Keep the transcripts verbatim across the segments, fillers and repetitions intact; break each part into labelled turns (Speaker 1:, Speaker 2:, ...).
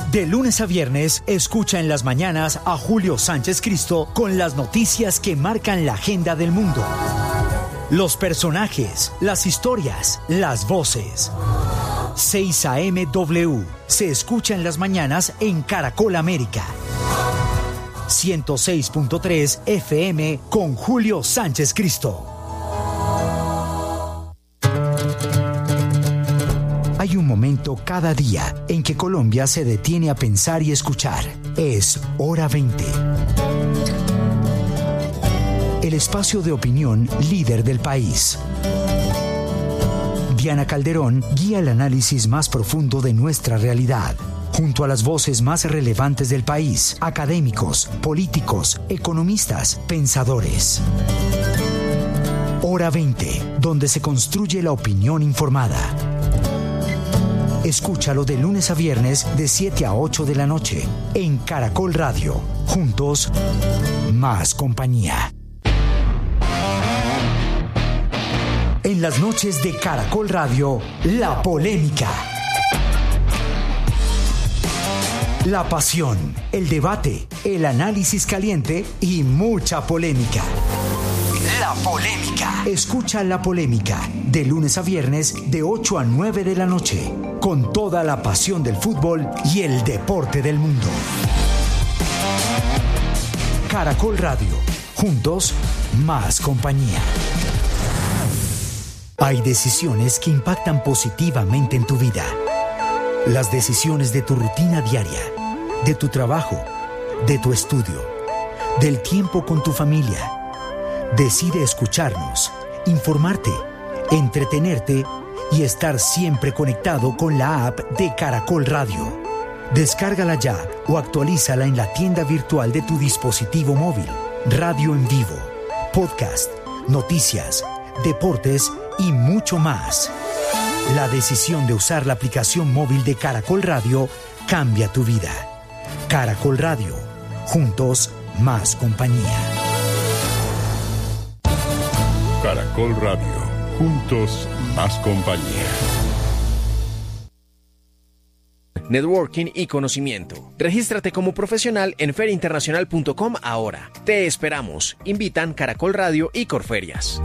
Speaker 1: De lunes a viernes, escucha en las mañanas a Julio Sánchez Cristo con las noticias que marcan la agenda del mundo. Los personajes, las historias, las voces. seis A M W se escucha en las mañanas en Caracol América. ciento seis punto tres F M con Julio Sánchez Cristo. Hay un momento cada día en que Colombia se detiene a pensar y escuchar. Es Hora veinte. El espacio de opinión líder del país. Diana Calderón guía el análisis más profundo de nuestra realidad, junto a las voces más relevantes del país, académicos, políticos, economistas, pensadores. Hora veinte, donde se construye la opinión informada. Escúchalo de lunes a viernes de siete a ocho de la noche en Caracol Radio. Juntos, más compañía. En las noches de Caracol Radio, La Polémica. La pasión, el debate, el análisis caliente y mucha polémica. La Polémica. Escucha La Polémica de lunes a viernes de ocho a nueve de la noche, con toda la pasión del fútbol y el deporte del mundo. Caracol Radio. Juntos, más compañía. Hay decisiones que impactan positivamente en tu vida. Las decisiones de tu rutina diaria, de tu trabajo, de tu estudio, del tiempo con tu familia. Decide escucharnos, informarte, entretenerte y estar siempre conectado con la app de Caracol Radio. Descárgala ya o actualízala en la tienda virtual de tu dispositivo móvil. Radio en vivo, podcast, noticias, deportes y mucho más. La decisión de usar la aplicación móvil de Caracol Radio cambia tu vida. Caracol Radio. Juntos, más compañía.
Speaker 2: Caracol Radio. Juntos, más compañía.
Speaker 3: Networking y conocimiento. Regístrate como profesional en feria internacional punto com ahora. Te esperamos. Invitan Caracol Radio y Corferias.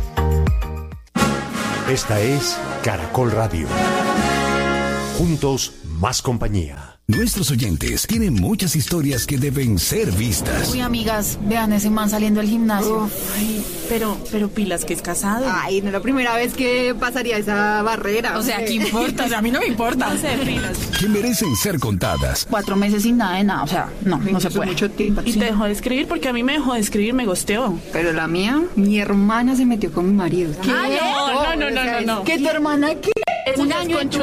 Speaker 4: Esta es Caracol Radio. Juntos, más compañía.
Speaker 5: Nuestros oyentes tienen muchas historias que deben ser vistas.
Speaker 6: Uy, amigas, vean ese man saliendo del gimnasio.
Speaker 7: Uf, ay, pero, pero pilas que es casado.
Speaker 8: Ay, no es la primera vez que pasaría esa barrera.
Speaker 7: O sea, ¿qué importa? O sea, a mí no me importa. No sé, pilas.
Speaker 5: Que merecen ser contadas.
Speaker 6: Cuatro meses sin nada de nada, o sea, no, no se puede.
Speaker 8: Mucho tiempo.
Speaker 7: Y te dejó de escribir porque a mí me dejó de escribir, me gosteó.
Speaker 8: Pero la mía, mi hermana se metió con mi marido.
Speaker 7: ¿Qué? Ay, no, no, no, no, no.
Speaker 8: ¿Qué tu hermana qué?
Speaker 7: Un año en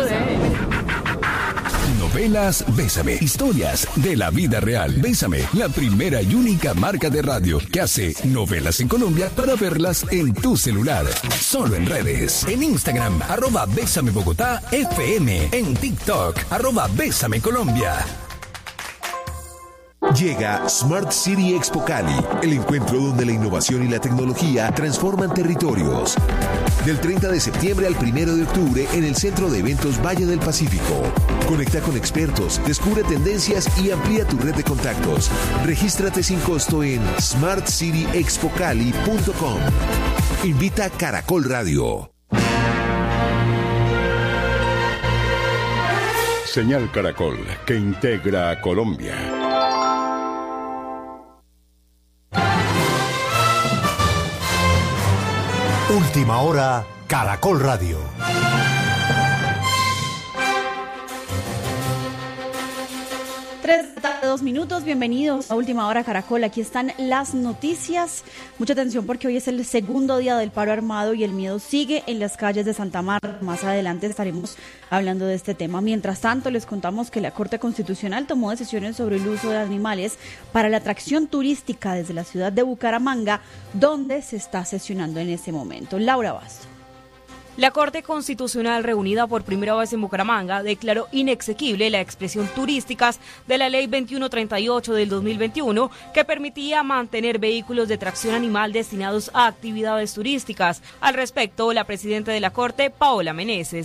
Speaker 5: Novelas Bésame. Historias de la vida real. Bésame, la primera y única marca de radio que hace novelas en Colombia para verlas en tu celular. Solo en redes. En Instagram, arroba Bésame Bogotá F M. En TikTok, arroba Bésame Colombia.
Speaker 9: Llega Smart City Expo Cali, el encuentro donde la innovación y la tecnología transforman territorios. Del treinta de septiembre al primero de octubre en el Centro de Eventos Valle del Pacífico. Conecta con expertos, descubre tendencias y amplía tu red de contactos. Regístrate sin costo en smart city expo cali punto com. Invita Caracol Radio.
Speaker 2: Señal Caracol, que integra a Colombia.
Speaker 4: Última hora, Caracol Radio.
Speaker 10: Dos minutos, bienvenidos a Última Hora Caracol. Aquí están las noticias. Mucha atención porque hoy es el segundo día del paro armado y el miedo sigue en las calles de Santa Marta. Más adelante estaremos hablando de este tema. Mientras tanto, les contamos que la Corte Constitucional tomó decisiones sobre el uso de animales para la atracción turística desde la ciudad de Bucaramanga, donde se está sesionando en este momento. Laura Basto.
Speaker 11: La Corte Constitucional, reunida por primera vez en Bucaramanga, declaró inexequible la expresión turísticas de la Ley veintiuno treinta y ocho del dos mil veintiuno, que permitía mantener vehículos de tracción animal destinados a actividades turísticas. Al respecto, la presidenta de la Corte, Paola Meneses.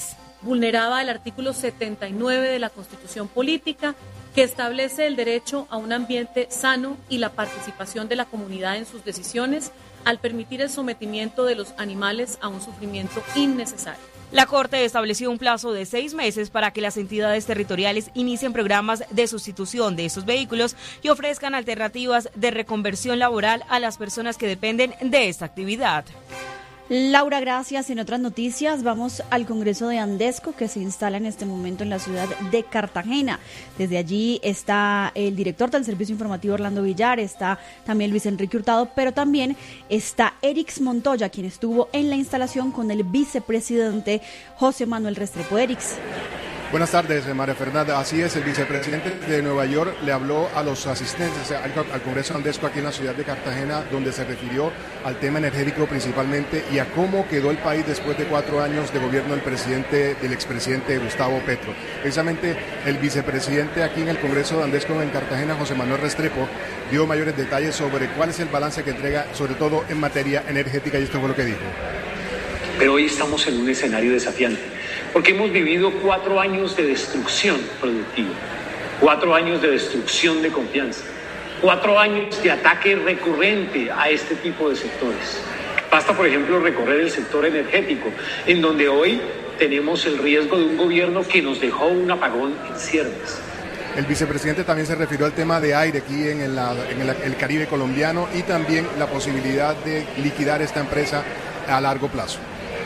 Speaker 12: vulneraba el artículo setenta y nueve de la Constitución Política, que establece el derecho a un ambiente sano y la participación de la comunidad en sus decisiones, al permitir el sometimiento de los animales a un sufrimiento innecesario.
Speaker 11: La Corte estableció un plazo de seis meses para que las entidades territoriales inicien programas de sustitución de estos vehículos y ofrezcan alternativas de reconversión laboral a las personas que dependen de esta actividad.
Speaker 10: Laura, gracias. En otras noticias, vamos al Congreso de Andesco, que se instala en este momento en la ciudad de Cartagena. Desde allí está el director del Servicio Informativo, Orlando Villar, está también Luis Enrique Hurtado, pero también está Erix Montoya, quien estuvo en la instalación con el vicepresidente José Manuel Restrepo. Erix.
Speaker 13: Buenas tardes, María Fernanda. Así es, el vicepresidente de Nueva York le habló a los asistentes al, al Congreso Andesco aquí en la ciudad de Cartagena, donde se refirió al tema energético principalmente y a cómo quedó el país después de cuatro años de gobierno del presidente, del expresidente Gustavo Petro. Precisamente el vicepresidente aquí en el Congreso de Andesco en Cartagena, José Manuel Restrepo, dio mayores detalles sobre cuál es el balance que entrega, sobre todo en materia energética, y esto fue lo que dijo.
Speaker 14: Pero hoy estamos en un escenario desafiante, porque hemos vivido cuatro años de destrucción productiva, cuatro años de destrucción de confianza, cuatro años de ataque recurrente a este tipo de sectores. Basta, por ejemplo, recorrer el sector energético, en donde hoy tenemos el riesgo de un gobierno que nos dejó un apagón en ciernes.
Speaker 13: El vicepresidente también se refirió al tema de aire aquí en, el, en el, el Caribe colombiano y también la posibilidad de liquidar esta empresa a largo plazo.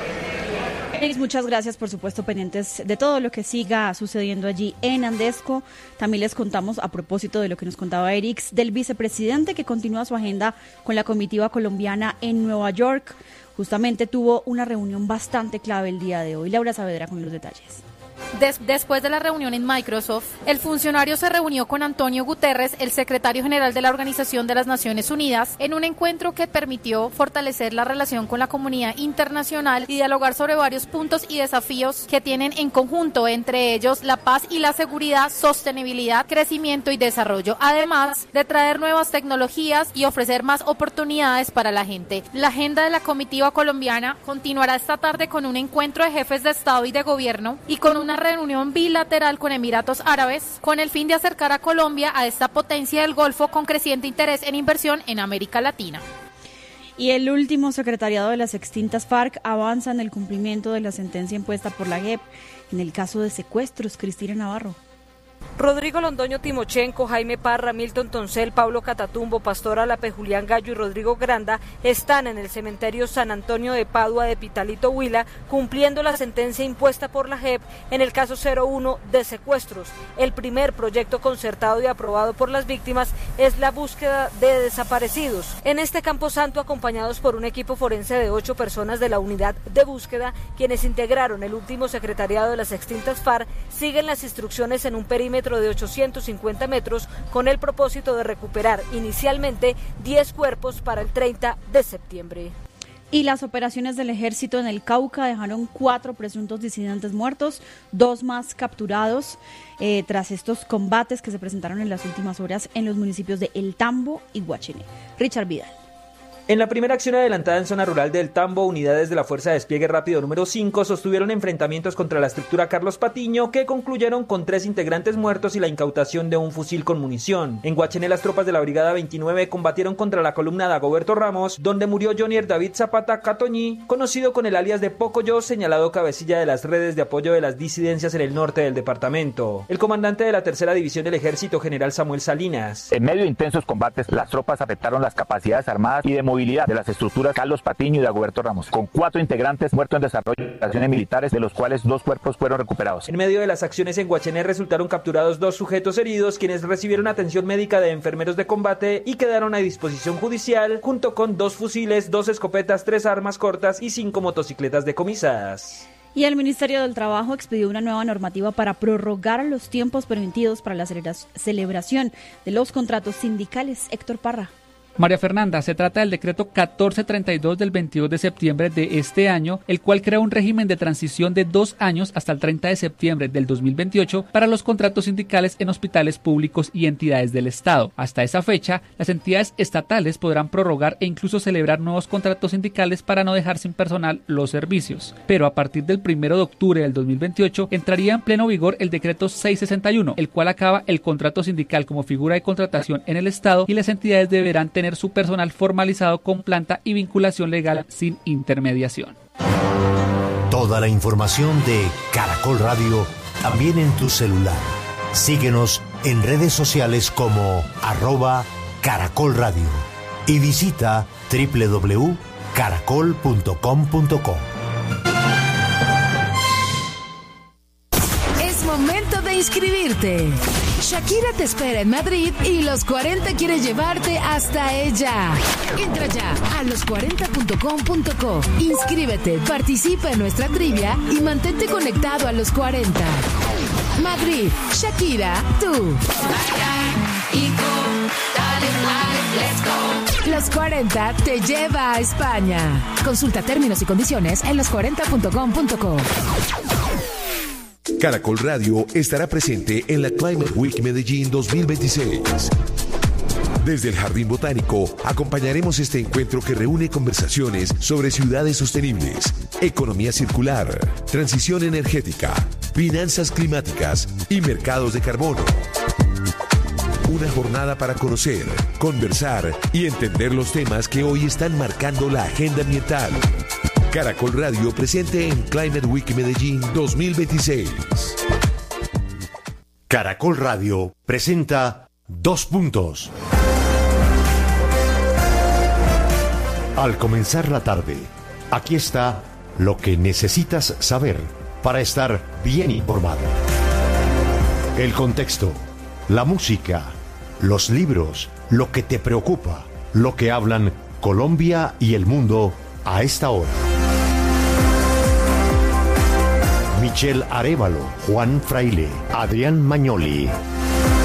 Speaker 10: Muchas gracias, por supuesto, pendientes de todo lo que siga sucediendo allí en Andesco. También les contamos, a propósito de lo que nos contaba Erix, del vicepresidente que continúa su agenda con la comitiva colombiana en Nueva York. Justamente tuvo una reunión bastante clave el día de hoy. Laura Saavedra con los detalles.
Speaker 15: Des, después de la reunión en Microsoft, el funcionario se reunió con Antonio Guterres, el secretario general de la Organización de las Naciones Unidas, en un encuentro que permitió fortalecer la relación con la comunidad internacional y dialogar sobre varios puntos y desafíos que tienen en conjunto, entre ellos la paz y la seguridad, sostenibilidad, crecimiento y desarrollo, además de traer nuevas tecnologías y ofrecer más oportunidades para la gente. La agenda de la comitiva colombiana continuará esta tarde con un encuentro de jefes de Estado y de Gobierno y con una reunión bilateral con Emiratos Árabes con el fin de acercar a Colombia a esta potencia del Golfo con creciente interés en inversión en América Latina.
Speaker 10: Y el último secretariado de las extintas FARC avanza en el cumplimiento de la sentencia impuesta por la J E P en el caso de secuestros. Cristina Navarro.
Speaker 11: Rodrigo Londoño Timochenko, Jaime Parra, Milton Toncel, Pablo Catatumbo, Pastor Alape, Julián Gallo y Rodrigo Granda están en el cementerio San Antonio de Padua de Pitalito Huila cumpliendo la sentencia impuesta por la J E P en el caso cero uno de secuestros. El primer proyecto concertado y aprobado por las víctimas es la búsqueda de desaparecidos. En este camposanto, acompañados por un equipo forense de ocho personas de la unidad de búsqueda, quienes integraron el último secretariado de las extintas FARC, siguen las instrucciones en un perímetro de ochocientos cincuenta metros con el propósito de recuperar inicialmente diez cuerpos para el treinta de septiembre.
Speaker 10: Y las operaciones del ejército en el Cauca dejaron cuatro presuntos disidentes muertos, dos más capturados eh, tras estos combates que se presentaron en las últimas horas en los municipios de El Tambo y Guachené. Richard Vidal.
Speaker 16: En la primera acción adelantada en zona rural del Tambo, unidades de la Fuerza de Despliegue Rápido número cinco sostuvieron enfrentamientos contra la estructura Carlos Patiño, que concluyeron con tres integrantes muertos y la incautación de un fusil con munición. En Guachené, las tropas de la Brigada veintinueve combatieron contra la columna Dagoberto Ramos, donde murió Jonier David Zapata Catoñí, conocido con el alias de Pocoyo, señalado cabecilla de las redes de apoyo de las disidencias en el norte del departamento. El comandante de la tercera división del ejército, general Samuel Salinas.
Speaker 17: En medio de intensos combates, las tropas afectaron las capacidades armadas y de movilidad de las estructuras Carlos Patiño y Dagoberto Ramos, con cuatro integrantes muertos en desarrollo de operaciones militares, de los cuales dos cuerpos fueron recuperados.
Speaker 16: En medio de las acciones en Guachené resultaron capturados dos sujetos heridos, quienes recibieron atención médica de enfermeros de combate y quedaron a disposición judicial, junto con dos fusiles, dos escopetas, tres armas cortas y cinco motocicletas decomisadas.
Speaker 10: Y el Ministerio del Trabajo expidió una nueva normativa para prorrogar los tiempos permitidos para la celebración de los contratos sindicales. Héctor Parra.
Speaker 18: María Fernanda, se trata del decreto catorce treinta y dos del veintidós de septiembre de este año, el cual crea un régimen de transición de dos años hasta el treinta de septiembre del dos mil veintiocho para los contratos sindicales en hospitales públicos y entidades del Estado. Hasta esa fecha, las entidades estatales podrán prorrogar e incluso celebrar nuevos contratos sindicales para no dejar sin personal los servicios. Pero a partir del primero de octubre del dos mil veintiocho entraría en pleno vigor el decreto seiscientos sesenta y uno, el cual acaba el contrato sindical como figura de contratación en el Estado y las entidades deberán tener su personal formalizado con planta y vinculación legal sin intermediación.
Speaker 4: Toda la información de Caracol Radio también en tu celular. Síguenos en redes sociales como arroba Caracol Radio y visita doble u doble u doble u punto caracol punto com punto co.
Speaker 19: Es momento de inscribirte. Shakira te espera en Madrid y Los cuarenta quiere llevarte hasta ella. Entra ya a los cuarenta punto com punto co. Inscríbete, participa en nuestra trivia y mantente conectado a Los cuarenta. Madrid, Shakira, tú. Los cuarenta te lleva a España. Consulta términos y condiciones en los cuarenta punto com punto co.
Speaker 9: Caracol Radio estará presente en la Climate Week Medellín dos mil veintiséis. Desde el Jardín Botánico acompañaremos este encuentro que reúne conversaciones sobre ciudades sostenibles, economía circular, transición energética, finanzas climáticas y mercados de carbono. Una jornada para conocer, conversar y entender los temas que hoy están marcando la agenda ambiental. Caracol Radio presente en Climate Week Medellín dos mil veintiséis.
Speaker 4: Caracol Radio presenta Dos Puntos. Al comenzar la tarde, aquí está lo que necesitas saber para estar bien informado. El contexto, la música, los libros, lo que te preocupa, lo que hablan Colombia y el mundo a esta hora. Michelle Arévalo, Juan Fraile, Adrián Magnoli,